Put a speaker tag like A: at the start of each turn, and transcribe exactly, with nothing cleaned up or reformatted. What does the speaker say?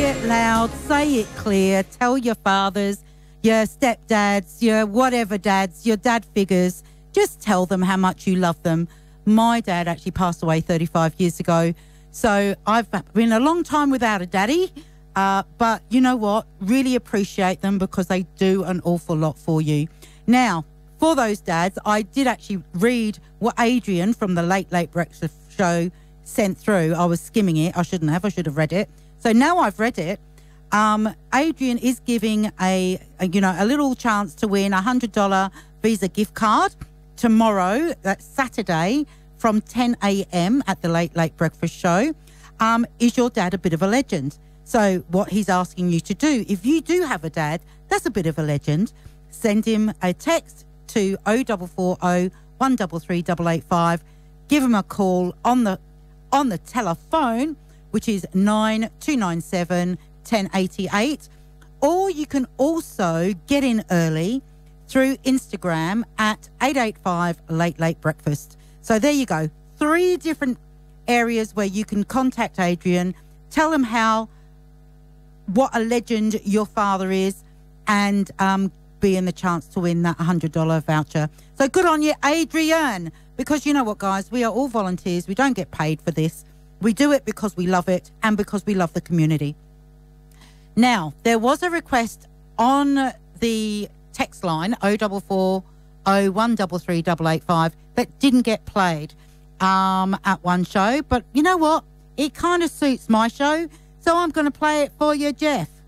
A: it loud, say it clear, tell your fathers, your stepdads, your whatever dads, your dad figures, just tell them how much you love them. My dad actually passed away thirty-five years ago, so I've been a long time without a daddy, uh, but you know what? Really appreciate them because they do an awful lot for you. Now, for those dads, I did actually read what Adrian from the Late Late Breakfast Show sent through. I was skimming it. I shouldn't have. I should have read it. So now I've read it. Um, Adrian is giving a, a, you know, a little chance to win a one hundred dollars Visa gift card tomorrow, that's Saturday, from ten a m at the Late Late Breakfast Show. Um, is your dad a bit of a legend? So what he's asking you to do, if you do have a dad that's a bit of a legend, send him a text to oh four four oh, one three three eight eight five. Give him a call on the on the telephone, which is nine two nine seven, one oh eight eight. Or you can also get in early through Instagram at eight eight five Late Late Breakfast. So there you go. Three different areas where you can contact Adrian, tell him how, what a legend your father is, and um, be in the chance to win that one hundred dollars voucher. So good on you, Adrian, because you know what, guys, we are all volunteers. We don't get paid for this. We do it because we love it and because we love the community. Now, there was a request on the text line oh four four oh, one three three eight eight five that didn't get played um, at one show. But you know what? It kind of suits my show, so I'm going to play it for you, Jeff.